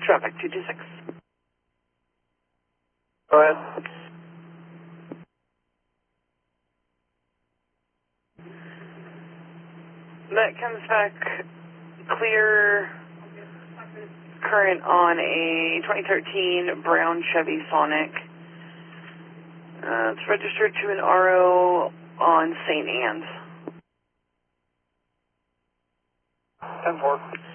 Traffic 226. Go ahead. That comes back clear current on a 2013 brown Chevy Sonic. It's registered to an RO on St. Anne's. 10-4.